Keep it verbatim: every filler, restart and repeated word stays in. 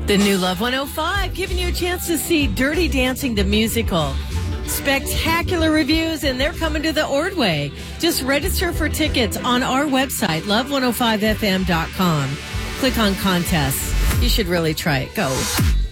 The new Love one oh five, giving you a chance to see Dirty Dancing the musical. Spectacular reviews, and they're coming to the Ordway. Just register for tickets on our website, love one oh five f m dot com. Click on contests. You should really try it. Go.